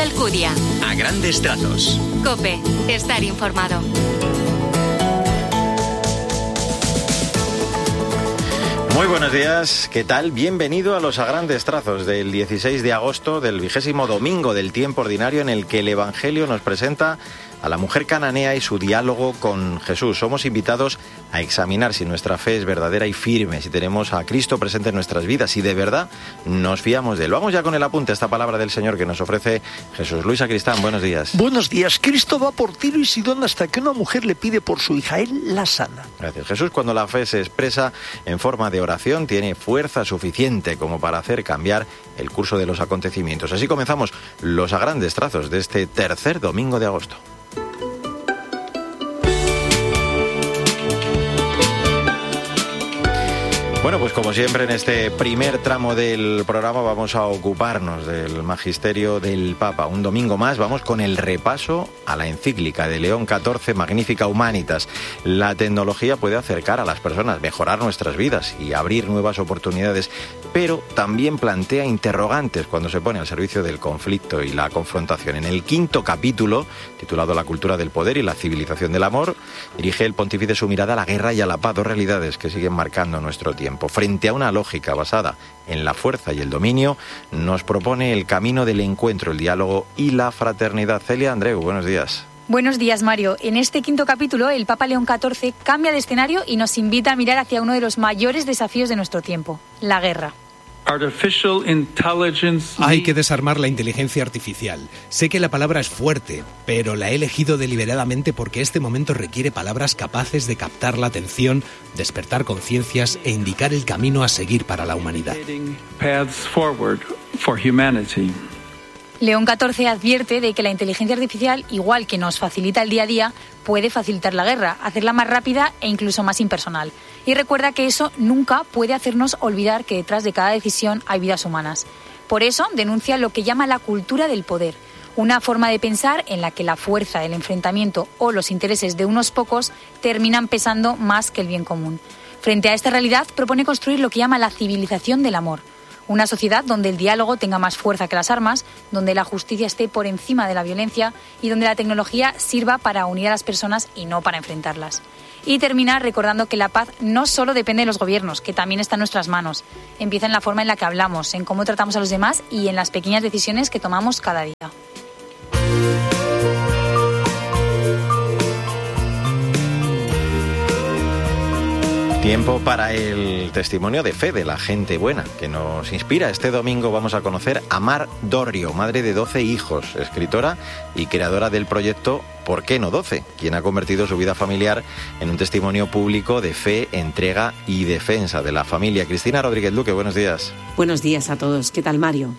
Alcudia. A grandes trazos. COPE. Estar informado. Muy buenos días, ¿qué tal? Bienvenido a los A Grandes Trazos del 16 de agosto, del 20º domingo del tiempo ordinario, en el que el Evangelio nos presenta a la mujer cananea y su diálogo con Jesús. Somos invitados a examinar si nuestra fe es verdadera y firme, si tenemos a Cristo presente en nuestras vidas, si de verdad nos fiamos de él. Vamos ya con el apunte a esta palabra del Señor que nos ofrece Jesús. Luis Sacristán, buenos días. Buenos días. Cristo va por Tiro y Sidón hasta que una mujer le pide por su hija. Él la sana. Gracias. Jesús, cuando la fe se expresa en forma de oración, tiene fuerza suficiente como para hacer cambiar el curso de los acontecimientos. Así comenzamos los A Grandes Trazos de este tercer domingo de agosto. Bueno, pues como siempre en este primer tramo del programa vamos a ocuparnos del magisterio del Papa. Un domingo más vamos con el repaso a la encíclica de León XIV, Magnificat Humanitas. La tecnología puede acercar a las personas, mejorar nuestras vidas y abrir nuevas oportunidades, pero también plantea interrogantes cuando se pone al servicio del conflicto y la confrontación. En el quinto capítulo, titulado La cultura del poder y la civilización del amor, dirige el pontífice su mirada a la guerra y a la paz, dos realidades que siguen marcando nuestro tiempo. Frente a una lógica basada en la fuerza y el dominio, nos propone el camino del encuentro, el diálogo y la fraternidad. Celia Andreu, buenos días. Buenos días, Mario. En este quinto capítulo, el Papa León XIV cambia de escenario y nos invita a mirar hacia uno de los mayores desafíos de nuestro tiempo, la guerra. Hay que desarmar la inteligencia artificial. Sé que la palabra es fuerte, pero la he elegido deliberadamente porque este momento requiere palabras capaces de captar la atención, despertar conciencias e indicar el camino a seguir para la humanidad. León XIV advierte de que la inteligencia artificial, igual que nos facilita el día a día, puede facilitar la guerra, hacerla más rápida e incluso más impersonal. Y recuerda que eso nunca puede hacernos olvidar que detrás de cada decisión hay vidas humanas. Por eso denuncia lo que llama la cultura del poder, una forma de pensar en la que la fuerza, el enfrentamiento o los intereses de unos pocos terminan pesando más que el bien común. Frente a esta realidad propone construir lo que llama la civilización del amor. Una sociedad donde el diálogo tenga más fuerza que las armas, donde la justicia esté por encima de la violencia y donde la tecnología sirva para unir a las personas y no para enfrentarlas. Y termina recordando que la paz no solo depende de los gobiernos, que también está en nuestras manos. Empieza en la forma en la que hablamos, en cómo tratamos a los demás y en las pequeñas decisiones que tomamos cada día. Tiempo para el testimonio de fe de la gente buena que nos inspira. Este domingo vamos a conocer a Mar Dorrio, madre de 12 hijos, escritora y creadora del proyecto ¿Por qué no 12?, quien ha convertido su vida familiar en un testimonio público de fe, entrega y defensa de la familia. Cristina Rodríguez Luque, buenos días. Buenos días a todos. ¿Qué tal, Mario?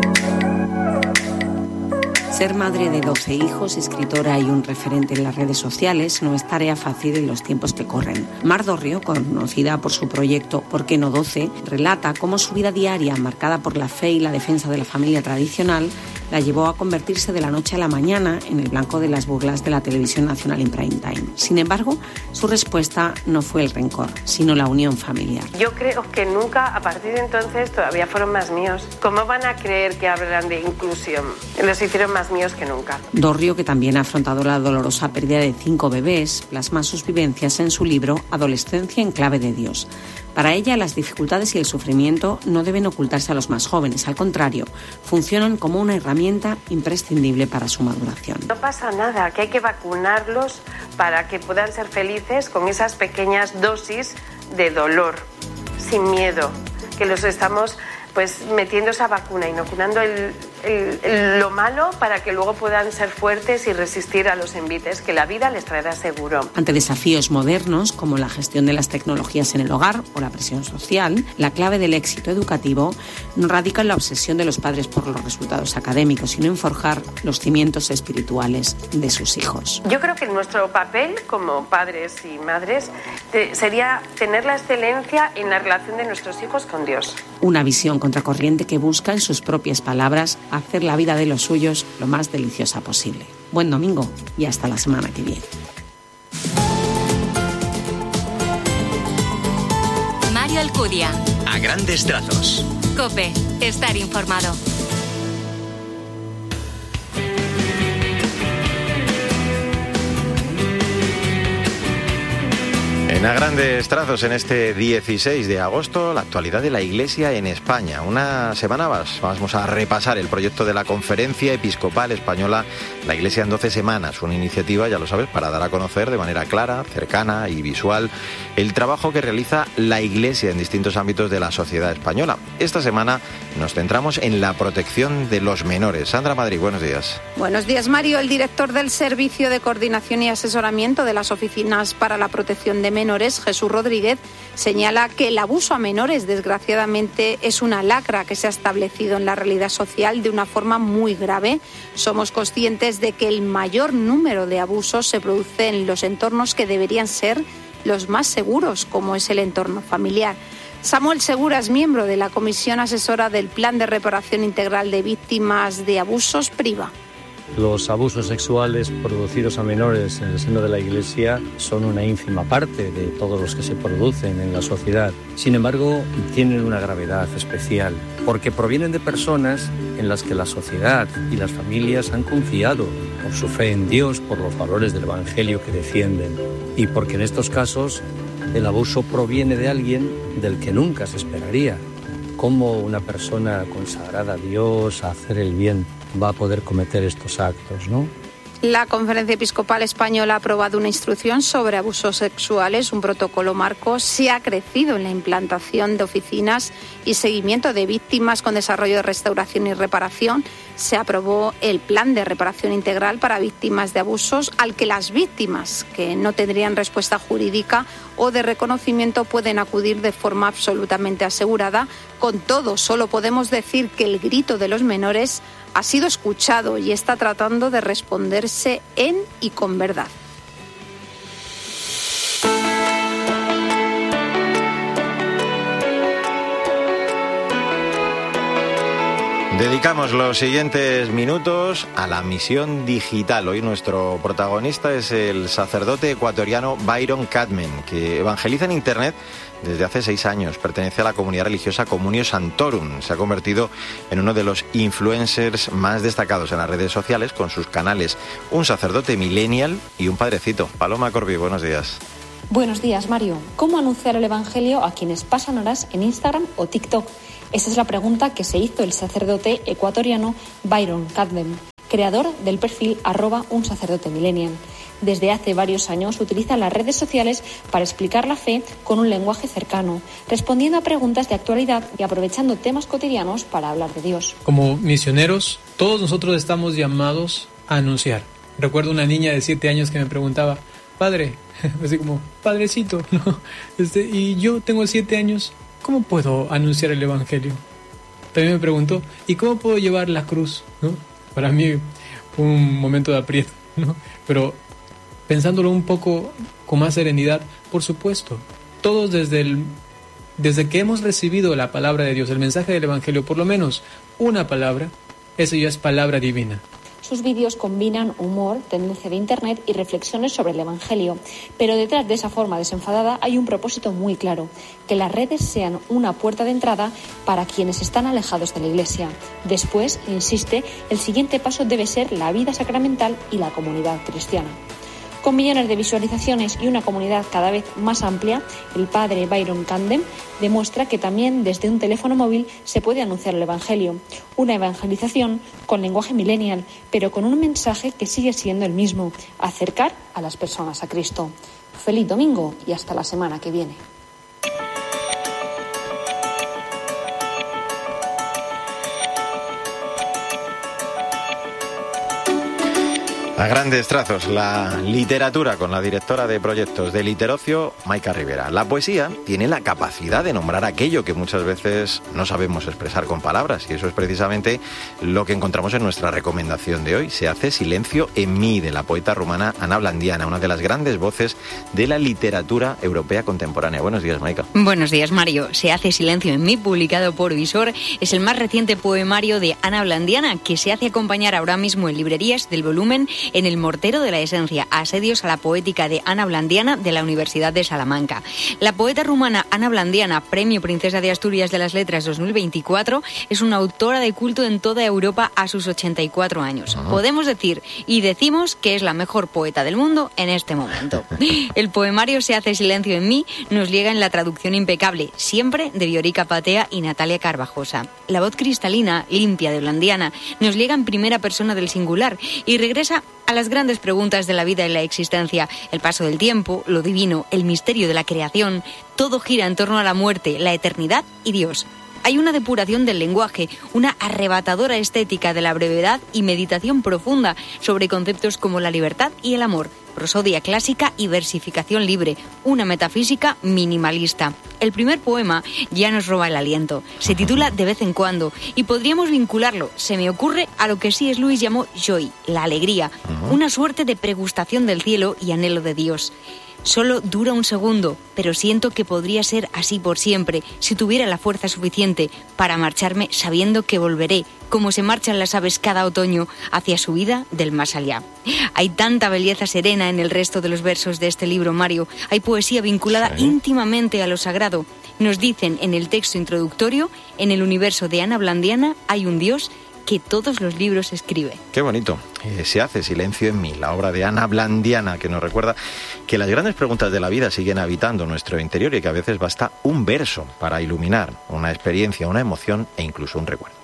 Ser madre de 12 hijos, escritora y un referente en las redes sociales no es tarea fácil en los tiempos que corren. Mar Dorrio, conocida por su proyecto ¿Por qué no 12?, relata cómo su vida diaria, marcada por la fe y la defensa de la familia tradicional, la llevó a convertirse de la noche a la mañana en el blanco de las burlas de la televisión nacional en prime time. Sin embargo, su respuesta no fue el rencor, sino la unión familiar. Yo creo que nunca, a partir de entonces, todavía fueron más míos. ¿Cómo van a creer que hablan de inclusión? Los hicieron más míos que nunca. Dorrio, que también ha afrontado la dolorosa pérdida de 5 bebés, plasma sus vivencias en su libro Adolescencia en clave de Dios. Para ella, las dificultades y el sufrimiento no deben ocultarse a los más jóvenes. Al contrario, funcionan como una herramienta imprescindible para su maduración. No pasa nada, que hay que vacunarlos para que puedan ser felices con esas pequeñas dosis de dolor, sin miedo, que los estamos metiendo esa vacuna, inoculando lo malo para que luego puedan ser fuertes y resistir a los envites que la vida les traerá seguro. Ante desafíos modernos como la gestión de las tecnologías en el hogar o la presión social, la clave del éxito educativo no radica en la obsesión de los padres por los resultados académicos, sino en forjar los cimientos espirituales de sus hijos. Yo creo que nuestro papel como padres y madres sería tener la excelencia en la relación de nuestros hijos con Dios. Una visión contracorriente que busca, en sus propias palabras, hacer la vida de los suyos lo más deliciosa posible. Buen domingo y hasta la semana que viene. Mario Alcudia. A grandes trazos. COPE. Estar informado. En a grandes trazos, en este 16 de agosto, la actualidad de la Iglesia en España. Una semana más vamos a repasar el proyecto de la Conferencia Episcopal Española, la Iglesia en 12 semanas. Una iniciativa, ya lo sabes, para dar a conocer de manera clara, cercana y visual el trabajo que realiza la Iglesia en distintos ámbitos de la sociedad española. Esta semana nos centramos en la protección de los menores. Sandra Madrid, buenos días. Buenos días, Mario. El director del Servicio de Coordinación y Asesoramiento de las Oficinas para la Protección de Menores, Jesús Rodríguez, señala que el abuso a menores, desgraciadamente, es una lacra que se ha establecido en la realidad social de una forma muy grave. Somos conscientes de que el mayor número de abusos se produce en los entornos que deberían ser los más seguros, como es el entorno familiar. Samuel Segura es miembro de la Comisión Asesora del Plan de Reparación Integral de Víctimas de Abusos, PRIVA. Los abusos sexuales producidos a menores en el seno de la Iglesia son una ínfima parte de todos los que se producen en la sociedad. Sin embargo, tienen una gravedad especial, porque provienen de personas en las que la sociedad y las familias han confiado por su fe en Dios, por los valores del Evangelio que defienden, y porque en estos casos el abuso proviene de alguien del que nunca se esperaría. ¿Cómo una persona consagrada a Dios, a hacer el bien, va a poder cometer estos actos, no? La Conferencia Episcopal Española ha aprobado una instrucción sobre abusos sexuales, un protocolo marco. Se ha crecido en la implantación de oficinas y seguimiento de víctimas con desarrollo de restauración y reparación. Se aprobó el Plan de Reparación Integral para Víctimas de Abusos, al que las víctimas que no tendrían respuesta jurídica o de reconocimiento pueden acudir de forma absolutamente asegurada. Con todo, solo podemos decir que el grito de los menores ha sido escuchado y está tratando de responderse en y con verdad. Dedicamos los siguientes minutos a la misión digital. Hoy nuestro protagonista es el sacerdote ecuatoriano Byron Cadman, que evangeliza en Internet desde hace 6 años. Pertenece a la comunidad religiosa Communio Sanctorum. Se ha convertido en uno de los influencers más destacados en las redes sociales con sus canales Un sacerdote millennial y Un padrecito. Paloma Corbi, buenos días. Buenos días, Mario. ¿Cómo anunciar el Evangelio a quienes pasan horas en Instagram o TikTok? Esa es la pregunta que se hizo el sacerdote ecuatoriano Byron Cadman, creador del perfil @unsacerdotemillennial. Desde hace varios años utiliza las redes sociales para explicar la fe con un lenguaje cercano, respondiendo a preguntas de actualidad y aprovechando temas cotidianos para hablar de Dios. Como misioneros, todos nosotros estamos llamados a anunciar. Recuerdo una niña de 7 años que me preguntaba, padre, así como, padrecito, ¿no? Y yo tengo 7 años, ¿cómo puedo anunciar el Evangelio? También me preguntó, ¿y cómo puedo llevar la cruz? ¿No? Para mí fue un momento de aprieto, ¿no? Pero pensándolo un poco con más serenidad, por supuesto, todos desde que hemos recibido la palabra de Dios, el mensaje del Evangelio, por lo menos una palabra, eso ya es palabra divina. Sus vídeos combinan humor, tendencia de Internet y reflexiones sobre el Evangelio. Pero detrás de esa forma desenfadada hay un propósito muy claro, que las redes sean una puerta de entrada para quienes están alejados de la Iglesia. Después, insiste, el siguiente paso debe ser la vida sacramental y la comunidad cristiana. Con millones de visualizaciones y una comunidad cada vez más amplia, el padre Byron Cadman demuestra que también desde un teléfono móvil se puede anunciar el Evangelio. Una evangelización con lenguaje millennial, pero con un mensaje que sigue siendo el mismo, acercar a las personas a Cristo. Feliz domingo y hasta la semana que viene. A grandes trazos, la literatura con la directora de proyectos de Literocio, Maika Rivera. La poesía tiene la capacidad de nombrar aquello que muchas veces no sabemos expresar con palabras, y eso es precisamente lo que encontramos en nuestra recomendación de hoy. Se hace silencio en mí, de la poeta rumana Ana Blandiana, una de las grandes voces de la literatura europea contemporánea. Buenos días, Maika. Buenos días, Mario. Se hace silencio en mí, publicado por Visor, es el más reciente poemario de Ana Blandiana, que se hace acompañar ahora mismo en librerías del volumen en El mortero de la esencia, asedios a la poética de Ana Blandiana de la Universidad de Salamanca. La poeta rumana Ana Blandiana, Premio Princesa de Asturias de las Letras 2024, es una autora de culto en toda Europa a sus 84 años. Podemos decir y decimos que es la mejor poeta del mundo en este momento. El poemario Se hace silencio en mí nos llega en la traducción impecable, siempre de Viorica Patea y Natalia Carvajosa. La voz cristalina, limpia de Blandiana nos llega en primera persona del singular y regresa a las grandes preguntas de la vida y la existencia, el paso del tiempo, lo divino, el misterio de la creación. Todo gira en torno a la muerte, la eternidad y Dios. Hay una depuración del lenguaje, una arrebatadora estética de la brevedad y meditación profunda sobre conceptos como la libertad y el amor, prosodia clásica y versificación libre, una metafísica minimalista. El primer poema ya nos roba el aliento. Se titula De vez en cuando y podríamos vincularlo, se me ocurre, a lo que C.S. Lewis llamó joy, la alegría, una suerte de pregustación del cielo y anhelo de Dios. Solo dura un segundo, pero siento que podría ser así por siempre si tuviera la fuerza suficiente para marcharme sabiendo que volveré, como se marchan las aves cada otoño hacia su vida del más allá. Hay tanta belleza serena en el resto de los versos de este libro, Mario. Hay poesía vinculada íntimamente a lo sagrado. Nos dicen en el texto introductorio, en el universo de Ana Blandiana hay un Dios que todos los libros escribe. Qué bonito. Se hace silencio en mí, la obra de Ana Blandiana, que nos recuerda que las grandes preguntas de la vida siguen habitando nuestro interior y que a veces basta un verso para iluminar una experiencia, una emoción e incluso un recuerdo.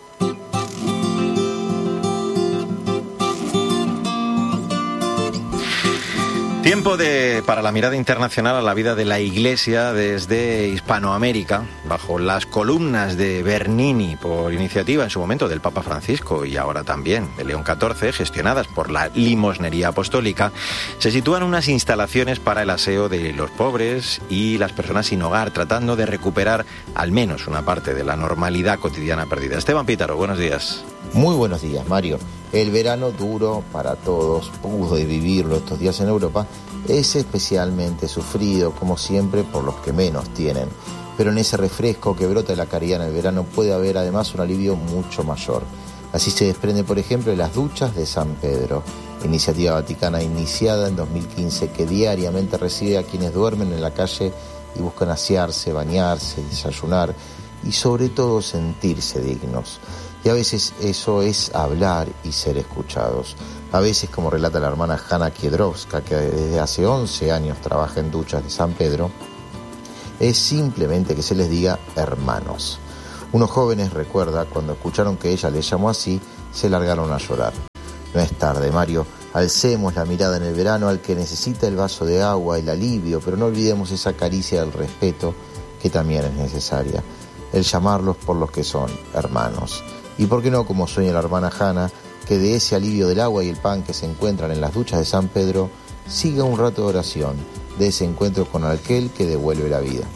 Tiempo para la mirada internacional a la vida de la Iglesia desde Hispanoamérica, bajo las columnas de Bernini, por iniciativa en su momento del Papa Francisco y ahora también de León XIV, gestionadas por la Limosnería Apostólica, se sitúan unas instalaciones para el aseo de los pobres y las personas sin hogar, tratando de recuperar al menos una parte de la normalidad cotidiana perdida. Esteban Pítaro, buenos días. Muy buenos días, Mario. El verano duro para todos, pude vivirlo estos días en Europa, es especialmente sufrido, como siempre, por los que menos tienen. Pero en ese refresco que brota de la caridad en el verano puede haber además un alivio mucho mayor. Así se desprende, por ejemplo, de las duchas de San Pedro, iniciativa vaticana iniciada en 2015 que diariamente recibe a quienes duermen en la calle y buscan asearse, bañarse, desayunar y sobre todo sentirse dignos. Y a veces eso es hablar y ser escuchados. A veces, como relata la hermana Hanna Kiedrowska, que desde hace 11 años trabaja en duchas de San Pedro, es simplemente que se les diga hermanos. Unos jóvenes, recuerda, cuando escucharon que ella les llamó así, se largaron a llorar. No es tarde, Mario. Alcemos la mirada en el verano al que necesita el vaso de agua, el alivio, pero no olvidemos esa caricia del respeto que también es necesaria. El llamarlos por los que son, hermanos. Y por qué no, como sueña la hermana Hanna, que de ese alivio del agua y el pan que se encuentran en las duchas de San Pedro, siga un rato de oración, de ese encuentro con aquel que devuelve la vida.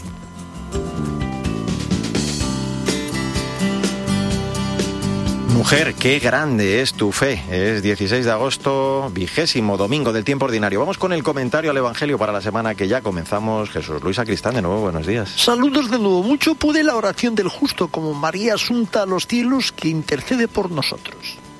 Mujer, qué grande es tu fe. Es 16 de agosto, 20º domingo del tiempo ordinario. Vamos con el comentario al Evangelio para la semana que ya comenzamos. Jesús Luis Sacristán, de nuevo, buenos días. Saludos de nuevo. Mucho puede la oración del justo, como María asunta a los cielos, que intercede por nosotros.